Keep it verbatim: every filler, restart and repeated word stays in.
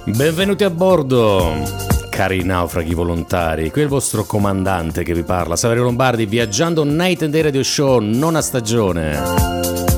Benvenuti a bordo, cari naufraghi volontari. Qui è il vostro comandante che vi parla, Saverio Lombardi, viaggiando Night and Day Radio Show, nona stagione.